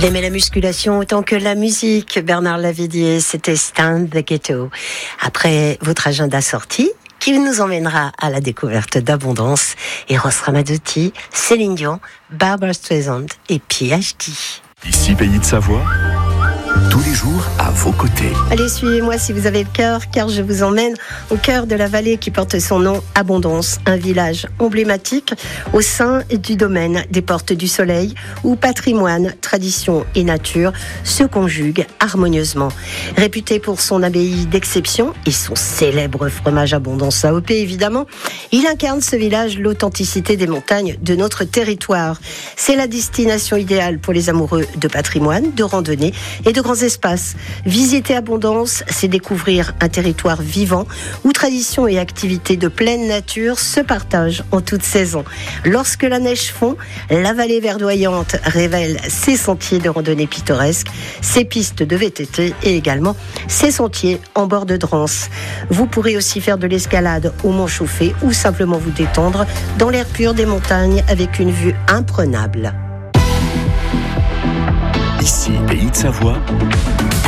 Il aimait la musculation autant que la musique. Bernard Lavilliers, c'était Stand the Ghetto. Après votre agenda sorti, qui nous emmènera à la découverte d'Abondance, Eros Ramazzotti, Céline Dion, Barbra Streisand et PhD. Ici, Pays de Savoie, tous les jours à vos côtés. Allez, suivez-moi si vous avez le cœur, car je vous emmène au cœur de la vallée qui porte son nom, Abondance, un village emblématique au sein du domaine des Portes du Soleil, où patrimoine, tradition et nature se conjuguent harmonieusement. Réputé pour son abbaye d'exception et son célèbre fromage Abondance AOP évidemment, il incarne ce village l'authenticité des montagnes de notre territoire. C'est la destination idéale pour les amoureux de patrimoine, de randonnée et de grands espaces. Visiter Abondance, c'est découvrir un territoire vivant où tradition et activités de pleine nature se partagent en toute saison. Lorsque la neige fond, la vallée verdoyante révèle ses sentiers de randonnée pittoresques, ses pistes de VTT et également ses sentiers en bord de Dranse. Vous pourrez aussi faire de l'escalade au Mont Chauffé ou simplement vous détendre dans l'air pur des montagnes avec une vue imprenable. Ici, Pays de Savoie,